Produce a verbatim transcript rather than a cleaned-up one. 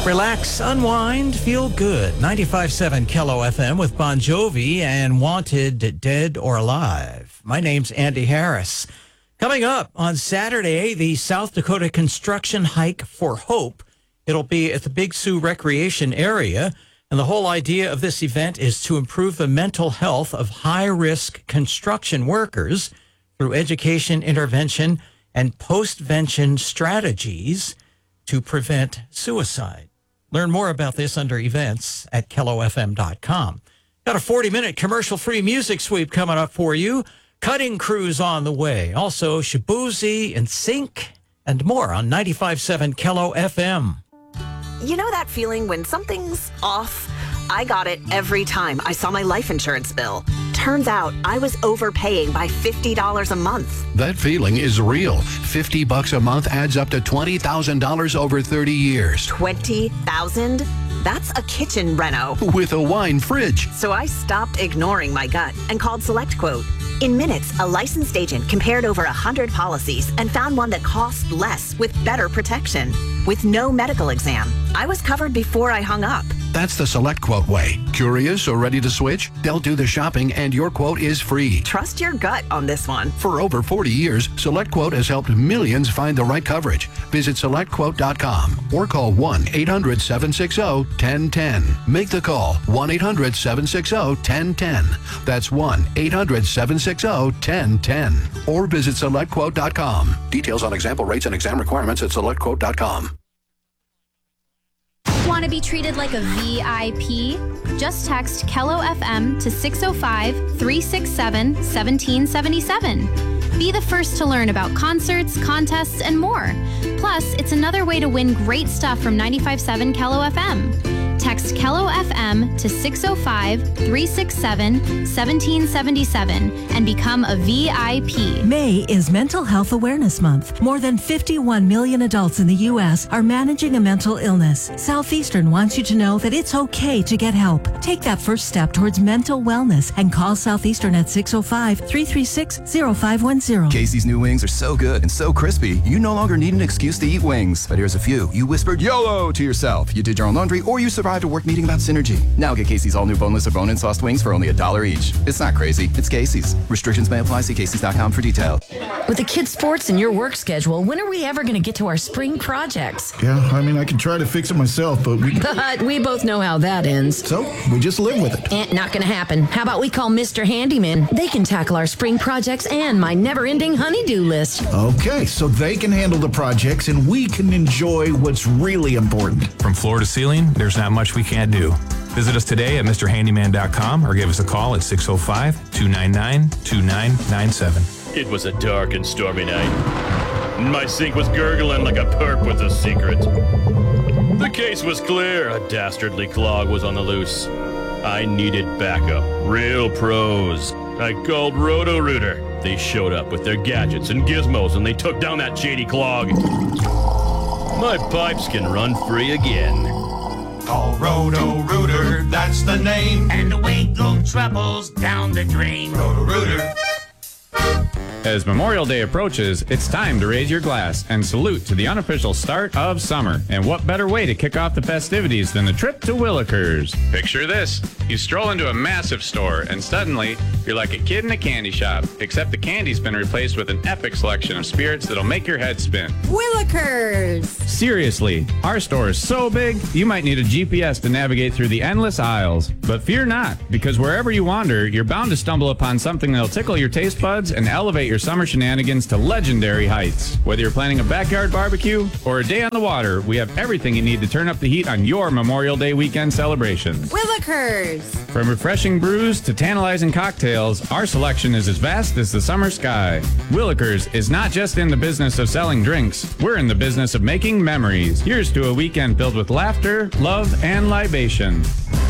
Relax, unwind, feel good. ninety-five point seven K L O F M with Bon Jovi and Wanted, Dead or Alive. My name's Andy Harris. Coming up on Saturday, the South Dakota Construction Hike for Hope. It'll be at the Big Sioux Recreation Area. And the whole idea of this event is to improve the mental health of high-risk construction workers through education, intervention, and postvention strategies to prevent suicide. Learn more about this under events at K L O F M dot com. Got a forty-minute commercial-free music sweep coming up for you. Cutting Crews on the way. Also, Shaboozey and Sync and more on ninety-five point seven K L O F M. You know that feeling when something's off? I got it every time I saw my life insurance bill. Turns out I was overpaying by fifty dollars a month. That feeling is real. fifty bucks a month adds up to twenty thousand dollars over thirty years. twenty thousand dollars? That's a kitchen reno. With a wine fridge. So I stopped ignoring my gut and called SelectQuote. In minutes, a licensed agent compared over one hundred policies and found one that cost less with better protection. With no medical exam. I was covered before I hung up. That's the SelectQuote way. Curious or ready to switch? They'll do the shopping and your quote is free. Trust your gut on this one. For over forty years, SelectQuote has helped millions find the right coverage. Visit select quote dot com or call one eight hundred seven six zero one zero one zero. Make the call, one eight hundred seven six zero one zero one zero. That's one eight hundred seven six zero one zero one zero. Or visit select quote dot com. Details on example rates and exam requirements at select quote dot com. Want to be treated like a V I P? Just text K L O F M to six oh five, three six seven, one seven seven seven. Be the first to learn about concerts, contests, and more. Plus, it's another way to win great stuff from ninety-five point seven K L O F M. Text K L O F M to six oh five, three six seven, one seven seven seven and become a V I P. May is Mental Health Awareness Month. More than fifty-one million adults in the U S are managing a mental illness. Southeastern wants you to know that it's okay to get help. Take that first step towards mental wellness and call Southeastern at six oh five, three three six, oh five one oh. Casey's new wings are so good and so crispy, you no longer need an excuse to eat wings. But here's a few. You whispered YOLO to yourself. You did your own laundry, or you survived a work meeting about synergy. Now get Casey's all new boneless or bone-in sauced wings for only a dollar each. It's not crazy. It's Casey's. Restrictions may apply. See Casey's dot com for details. With the kids' sports and your work schedule, when are we ever going to get to our spring projects? Yeah, I mean, I can try to fix it myself, but we... But we both know how that ends. So, we just live with it. Eh, not going to happen. How about we call Mister Handyman? They can tackle our spring projects and my never-ending honey-do list. Okay, so they can handle the projects and we can enjoy what's really important. From floor to ceiling, there's not much we can't do. Visit us today at Mr Handyman dot com or give us a call at six oh five, two nine nine, two nine nine seven. It was a dark and stormy night. My sink was gurgling like a perp with a secret. The case was clear. A dastardly clog was on the loose. I needed backup. Real pros. I called Roto-Rooter. They showed up with their gadgets and gizmos and they took down that shady clog. My pipes can run free again. Call Roto-Rooter, that's the name. And away go troubles down the drain. Roto-Rooter. As Memorial Day approaches, it's time to raise your glass and salute to the unofficial start of summer. And what better way to kick off the festivities than a trip to Willikers? Picture this. You stroll into a massive store and suddenly you're like a kid in a candy shop, except the candy's been replaced with an epic selection of spirits that'll make your head spin. Willikers! Seriously, our store is so big, you might need a G P S to navigate through the endless aisles. But fear not, because wherever you wander, you're bound to stumble upon something that'll tickle your taste buds and elevate your summer shenanigans to legendary heights. Whether you're planning a backyard barbecue or a day on the water, we have everything you need to turn up the heat on your Memorial Day weekend celebrations. Willikers! From refreshing brews to tantalizing cocktails, our selection is as vast as the summer sky. Willikers is not just in the business of selling drinks, we're in the business of making memories. Here's to a weekend filled with laughter, love, and libation.